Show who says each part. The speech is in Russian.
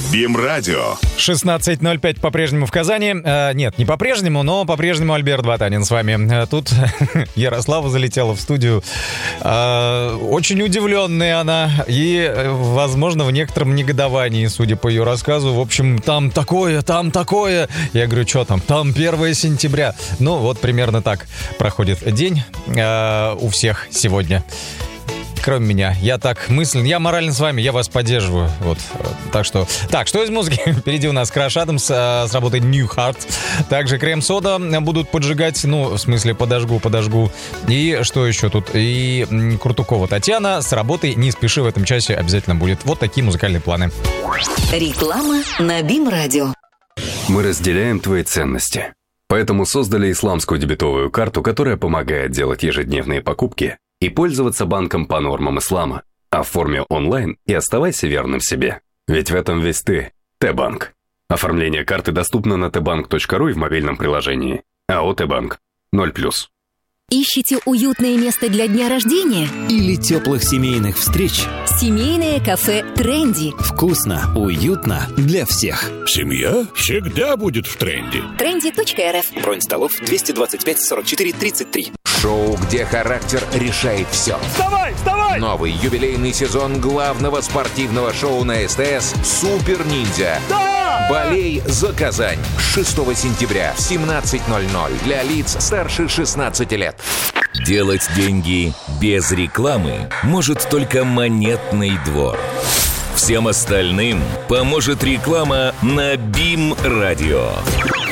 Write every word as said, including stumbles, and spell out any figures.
Speaker 1: БИМ-радио.
Speaker 2: шестнадцать ноль пять по-прежнему в Казани. Э, нет, не по-прежнему, но по-прежнему Альберт Батанин с вами. Э, тут Ярослава залетела в студию. Э, очень удивленная она и, возможно, в некотором негодовании, судя по ее рассказу. В общем, там такое, там такое. Я говорю, что там? Там первое сентября. Ну, вот примерно так проходит день э, у всех сегодня. Кроме меня. Я так мыслен. Я морально с вами, я вас поддерживаю. Вот. Так что... Так, что из музыки? Впереди у нас Crash Adams а, с работой New Heart. Также Крем-сода будут поджигать. Ну, в смысле, подожгу, подожгу. И что еще тут? И м, Крутукова Татьяна с работой «Не спеши» в этом часе обязательно будет. Вот такие музыкальные планы.
Speaker 3: Реклама на БИМ-радио.
Speaker 4: Мы разделяем твои ценности. Поэтому создали исламскую дебетовую карту, которая помогает делать ежедневные покупки и пользоваться банком по нормам ислама. Оформи онлайн и оставайся верным себе. Ведь в этом весь ты. Т-банк. Оформление карты доступно на тэ банк точка ру и в мобильном приложении. АО Т-банк. ноль плюс.
Speaker 5: Ищете уютное место для дня рождения?
Speaker 6: Или теплых семейных встреч?
Speaker 5: Семейное кафе «Тренди».
Speaker 6: Вкусно, уютно для всех.
Speaker 1: Семья всегда будет в тренде.
Speaker 5: тренди точка эр эф.
Speaker 6: Бронь столов двести двадцать пять сорок четыре тридцать три.
Speaker 7: Шоу, где характер решает все.
Speaker 8: Вставай, вставай!
Speaker 7: Новый юбилейный сезон главного спортивного шоу на СТС «Супер Ниндзя».
Speaker 8: Да!
Speaker 7: Болей за Казань. шестого сентября в семнадцать ноль ноль для лиц старше шестнадцати лет.
Speaker 9: Делать деньги без рекламы может только Монетный двор. Всем остальным поможет реклама на БИМ-радио.